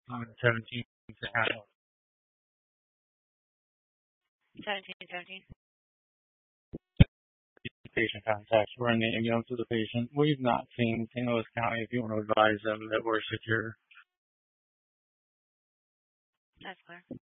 on 17 to handle 1717. patient contacts. We're in the ambulance with the patient. We've not seen St. Louis County. If you want to advise them that we're secure. That's clear.